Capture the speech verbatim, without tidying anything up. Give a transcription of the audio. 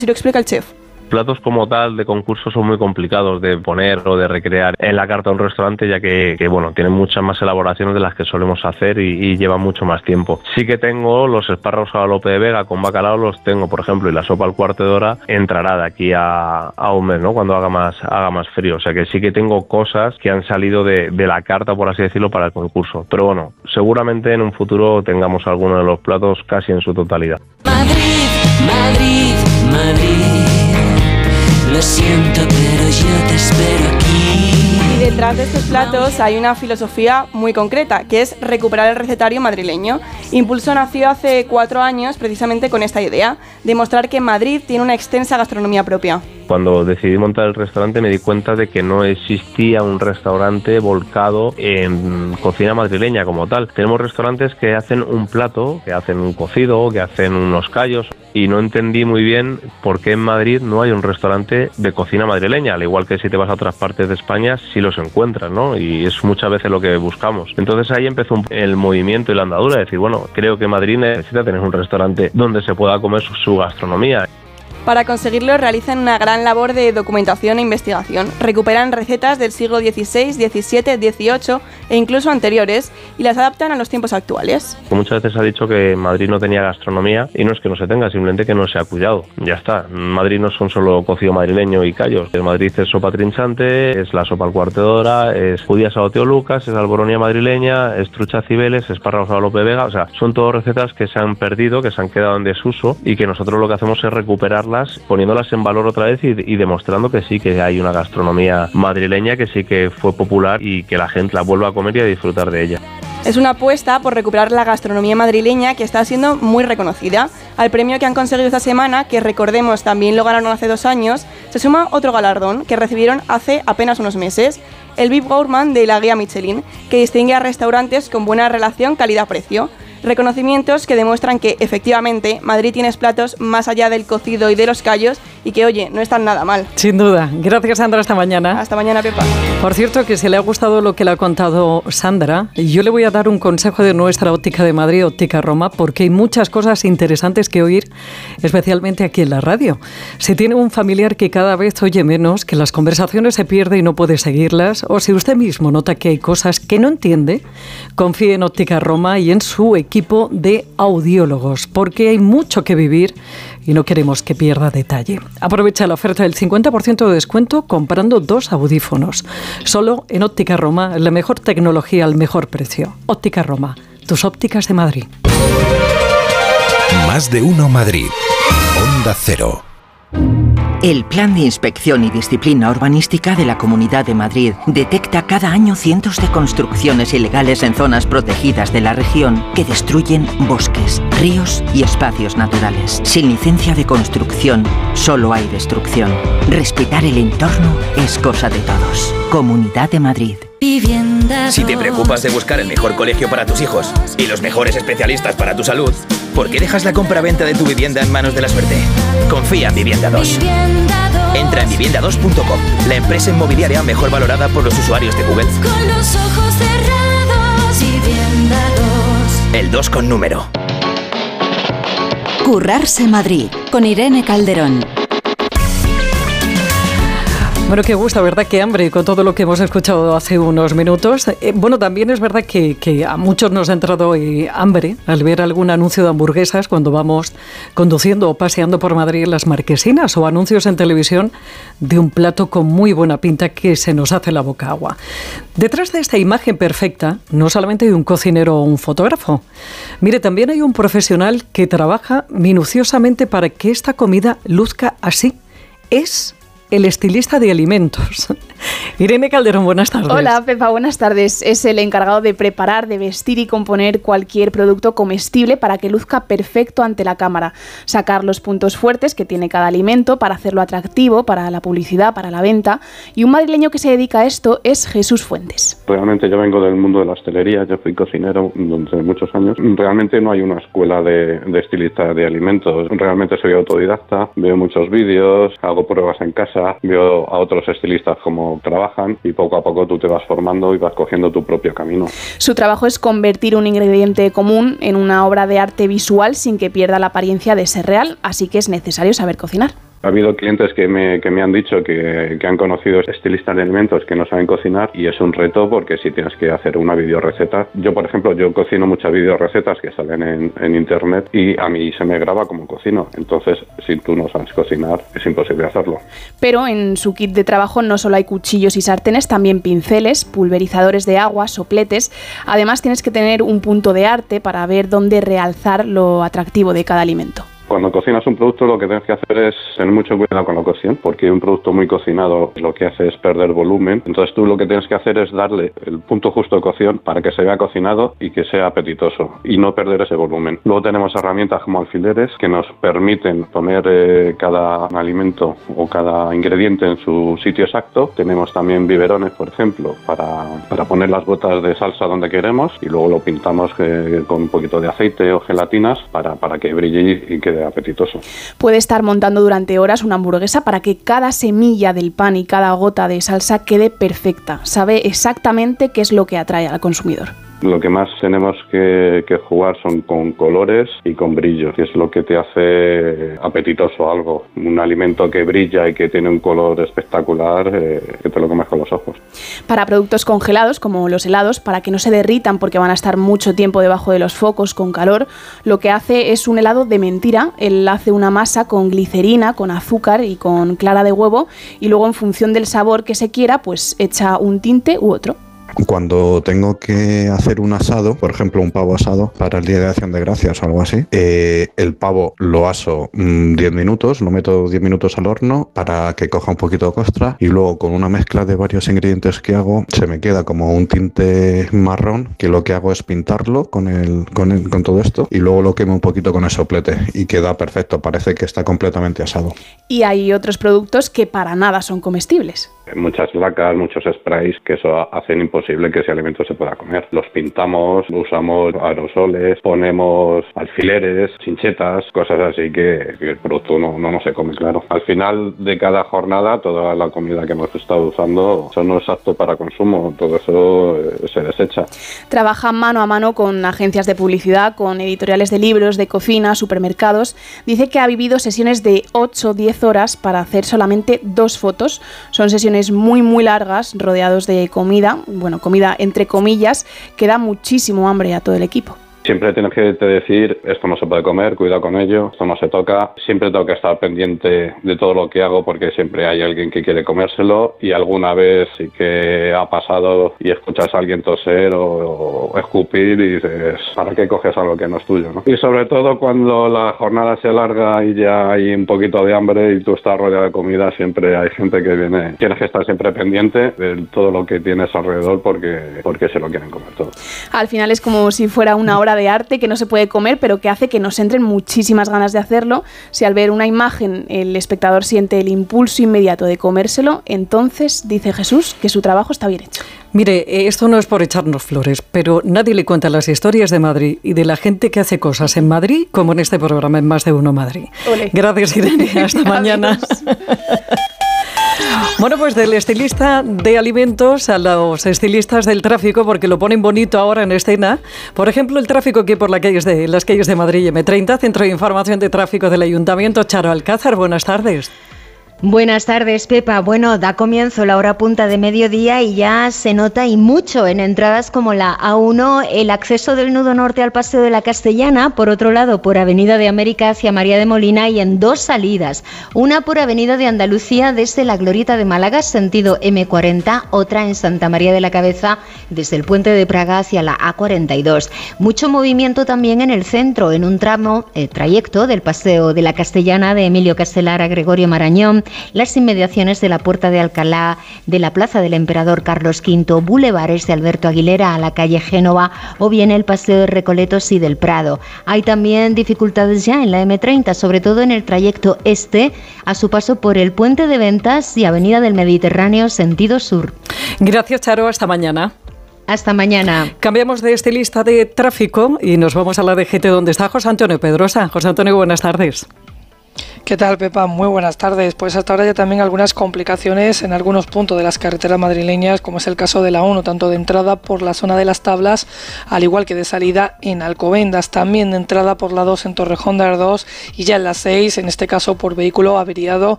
Si lo explica el chef. Platos como tal de concurso son muy complicados de poner o de recrear en la carta de un restaurante, ya que, que bueno, tienen muchas más elaboraciones de las que solemos hacer y, y llevan mucho más tiempo. Sí que tengo los espárragos a Lope de Vega con bacalao, los tengo, por ejemplo, y la sopa al cuarto de hora entrará de aquí a, a un mes, ¿no? Cuando haga más, haga más frío. O sea que sí que tengo cosas que han salido de, de la carta, por así decirlo, para el concurso. Pero bueno, seguramente en un futuro tengamos alguno de los platos casi en su totalidad. Madrid, Madrid, Madrid. Lo siento, pero yo te espero aquí. Y detrás de estos platos hay una filosofía muy concreta, que es recuperar el recetario madrileño. Impulso nació hace cuatro años precisamente con esta idea, demostrar que Madrid tiene una extensa gastronomía propia. Cuando decidí montar el restaurante me di cuenta de que no existía un restaurante volcado en cocina madrileña como tal. Tenemos restaurantes que hacen un plato, que hacen un cocido, que hacen unos callos, y no entendí muy bien por qué en Madrid no hay un restaurante de cocina madrileña, al igual que si te vas a otras partes de España sí los encuentras, ¿no? Y es muchas veces lo que buscamos. Entonces ahí empezó el movimiento y la andadura, de decir, bueno, creo que Madrid necesita tener un restaurante donde se pueda comer su, su gastronomía. Para conseguirlo realizan una gran labor de documentación e investigación. Recuperan recetas del siglo dieciséis, diecisiete, dieciocho e incluso anteriores y las adaptan a los tiempos actuales. Muchas veces se ha dicho que Madrid no tenía gastronomía y no es que no se tenga, simplemente que no se ha cuidado. Ya está. Madrid no son solo cocido madrileño y callos. En Madrid es sopa trinchante, es la sopa al cuarto de hora, es judías a Tío Lucas, es alboronia madrileña, es trucha cibeles, espárragos a Lope de Vega. O sea, son todas recetas que se han perdido, que se han quedado en desuso y que nosotros lo que hacemos es recuperarlas poniéndolas en valor otra vez y, y demostrando que sí que hay una gastronomía madrileña que sí que fue popular y que la gente la vuelva a comer y a disfrutar de ella. Es una apuesta por recuperar la gastronomía madrileña que está siendo muy reconocida. Al premio que han conseguido esta semana, que recordemos también lo ganaron hace dos años, se suma otro galardón que recibieron hace apenas unos meses, el V I P Gourmand de la guía Michelin, que distingue a restaurantes con buena relación calidad-precio. Reconocimientos que demuestran que, efectivamente, Madrid tiene platos más allá del cocido y de los callos y que, oye, no están nada mal. Sin duda. Gracias, Sandra. Hasta mañana. Hasta mañana, Pepa. Por cierto, que si le ha gustado lo que le ha contado Sandra, yo le voy a dar un consejo de nuestra óptica de Madrid, Óptica Roma, porque hay muchas cosas interesantes que oír, especialmente aquí en la radio. Si tiene un familiar que cada vez oye menos, que las conversaciones se pierden y no puede seguirlas, o si usted mismo nota que hay cosas que no entiende, confíe en Óptica Roma y en su equipo equipo de audiólogos, porque hay mucho que vivir y no queremos que pierda detalle. Aprovecha la oferta del cincuenta por ciento de descuento comprando dos audífonos. Solo en Óptica Roma, la mejor tecnología al mejor precio. Óptica Roma, tus ópticas de Madrid. Más de uno Madrid. Onda Cero. El Plan de Inspección y Disciplina Urbanística de la Comunidad de Madrid detecta cada año cientos de construcciones ilegales en zonas protegidas de la región que destruyen bosques, ríos y espacios naturales. Sin licencia de construcción, solo hay destrucción. Respetar el entorno es cosa de todos. Comunidad de Madrid. Si te preocupas de buscar el mejor colegio para tus hijos y los mejores especialistas para tu salud, ¿por qué dejas la compra-venta de tu vivienda en manos de la suerte? Confía en Vivienda dos. Entra en vivienda dos punto com, la empresa inmobiliaria mejor valorada por los usuarios de Google. Con los ojos cerrados, Vivienda dos. El dos con número. Currarse Madrid, con Irene Calderón. Bueno, qué gusto, ¿verdad? Qué hambre con todo lo que hemos escuchado hace unos minutos. Eh, bueno, también es verdad que, que a muchos nos ha entrado eh, hambre al ver algún anuncio de hamburguesas cuando vamos conduciendo o paseando por Madrid en las marquesinas, o anuncios en televisión de un plato con muy buena pinta que se nos hace la boca agua. Detrás de esta imagen perfecta no solamente hay un cocinero o un fotógrafo. Mire, también hay un profesional que trabaja minuciosamente para que esta comida luzca así. Es el estilista de alimentos. Irene Calderón, buenas tardes. Hola, Pepa, buenas tardes. Es el encargado de preparar, de vestir y componer cualquier producto comestible para que luzca perfecto ante la cámara. Sacar los puntos fuertes que tiene cada alimento para hacerlo atractivo para la publicidad, para la venta. Y un madrileño que se dedica a esto es Jesús Fuentes. Realmente yo vengo del mundo de la hostelería, yo fui cocinero durante muchos años. Realmente no hay una escuela de, de estilista de alimentos. Realmente soy autodidacta, veo muchos vídeos, hago pruebas en casa, veo a otros estilistas cómo trabajan y poco a poco tú te vas formando y vas cogiendo tu propio camino. Su trabajo es convertir un ingrediente común en una obra de arte visual sin que pierda la apariencia de ser real, así que es necesario saber cocinar. Ha habido clientes que me, que me han dicho que, que han conocido estilistas de alimentos que no saben cocinar y es un reto porque si tienes que hacer una videoreceta. Yo, por ejemplo, yo cocino muchas videorecetas que salen en, en internet y a mí se me graba como cocino. Entonces, si tú no sabes cocinar, es imposible hacerlo. Pero en su kit de trabajo no solo hay cuchillos y sartenes, también pinceles, pulverizadores de agua, sopletes. Además, tienes que tener un punto de arte para ver dónde realzar lo atractivo de cada alimento. Cuando cocinas un producto lo que tienes que hacer es tener mucho cuidado con la cocción, porque un producto muy cocinado lo que hace es perder volumen. Entonces tú lo que tienes que hacer es darle el punto justo de cocción para que se vea cocinado y que sea apetitoso y no perder ese volumen. Luego tenemos herramientas como alfileres que nos permiten poner eh, cada alimento o cada ingrediente en su sitio exacto. Tenemos también biberones, por ejemplo, para, para poner las gotas de salsa donde queremos y luego lo pintamos eh, con un poquito de aceite o gelatinas para, para que brille y quede apetitoso. Puede estar montando durante horas una hamburguesa para que cada semilla del pan y cada gota de salsa quede perfecta. Sabe exactamente qué es lo que atrae al consumidor. Lo que más tenemos que, que jugar son con colores y con brillo, que es lo que te hace apetitoso algo. Un alimento que brilla y que tiene un color espectacular, eh, que te lo comes con los ojos. Para productos congelados, como los helados, para que no se derritan porque van a estar mucho tiempo debajo de los focos con calor, lo que hace es un helado de mentira. Él hace una masa con glicerina, con azúcar y con clara de huevo y luego en función del sabor que se quiera, pues echa un tinte u otro. Cuando tengo que hacer un asado, por ejemplo un pavo asado para el Día de Acción de Gracias o algo así, eh, el pavo lo aso mmm, diez minutos, lo meto diez minutos al horno para que coja un poquito de costra y luego con una mezcla de varios ingredientes que hago se me queda como un tinte marrón que lo que hago es pintarlo con, el, con, el, con todo esto y luego lo quemo un poquito con el soplete y queda perfecto, parece que está completamente asado. Y hay otros productos que para nada son comestibles. Muchas lacas, muchos sprays que eso hacen imposible que ese alimento se pueda comer. Los pintamos, usamos aerosoles, ponemos alfileres, chinchetas, cosas así que, que el producto no, no, no se come, claro. Al final de cada jornada, toda la comida que hemos estado usando, eso no es apto para consumo, todo eso eh, se desecha. Trabaja mano a mano con agencias de publicidad, con editoriales de libros, de cocina, supermercados. Dice que ha vivido sesiones de ocho a diez horas para hacer solamente dos fotos. Son sesiones muy muy largas, rodeados de comida, bueno, comida entre comillas, que da muchísimo hambre a todo el equipo. Siempre tienes que decir, esto no se puede comer, cuidado con ello, esto no se toca. Siempre tengo que estar pendiente de todo lo que hago porque siempre hay alguien que quiere comérselo y alguna vez sí que ha pasado y escuchas a alguien toser o, o escupir y dices, ¿para qué coges algo que no es tuyo, ¿no? Y sobre todo cuando la jornada se alarga y ya hay un poquito de hambre y tú estás rodeado de comida, siempre hay gente que viene. Tienes que estar siempre pendiente de todo lo que tienes alrededor porque, porque se lo quieren comer todo. Al final es como si fuera una hora de arte que no se puede comer, pero que hace que nos entren muchísimas ganas de hacerlo. Si al ver una imagen el espectador siente el impulso inmediato de comérselo, entonces dice Jesús que su trabajo está bien hecho. Mire, esto no es por echarnos flores, pero nadie le cuenta las historias de Madrid y de la gente que hace cosas en Madrid como en este programa en Más de Uno Madrid. Olé. Gracias, Irene. Hasta mañana. Bueno, pues del estilista de alimentos a los estilistas del tráfico, porque lo ponen bonito ahora en escena. Por ejemplo, el tráfico que por las calles de, las calles de Madrid, eme treinta, Centro de Información de Tráfico del Ayuntamiento. Charo Alcázar, buenas tardes. Buenas tardes, Pepa. Bueno, da comienzo la hora punta de mediodía y ya se nota y mucho en entradas como la A uno, el acceso del nudo norte al Paseo de la Castellana, por otro lado por Avenida de América hacia María de Molina y en dos salidas, una por Avenida de Andalucía desde la Glorieta de Málaga, sentido eme cuarenta, otra en Santa María de la Cabeza desde el Puente de Praga hacia la A cuarenta y dos. Mucho movimiento también en el centro, en un tramo, el trayecto del Paseo de la Castellana de Emilio Castelar a Gregorio Marañón, las inmediaciones de la Puerta de Alcalá, de la Plaza del Emperador Carlos quinto, bulevares de Alberto Aguilera a la calle Génova o bien el Paseo de Recoletos y del Prado. Hay también dificultades ya en la eme treinta, sobre todo en el trayecto este, a su paso por el Puente de Ventas y Avenida del Mediterráneo sentido sur. Gracias, Charo. Hasta mañana. Hasta mañana. Cambiamos de estilista de tráfico y nos vamos a la D G T, donde está José Antonio Pedrosa. José Antonio, buenas tardes. ¿Qué tal, Pepa? Muy buenas tardes. Pues hasta ahora ya también algunas complicaciones en algunos puntos de las carreteras madrileñas, como es el caso de la uno, tanto de entrada por la zona de Las Tablas, al igual que de salida en Alcobendas, también de entrada por la dos en Torrejón de Ardoz y ya en la seis, en este caso por vehículo averiado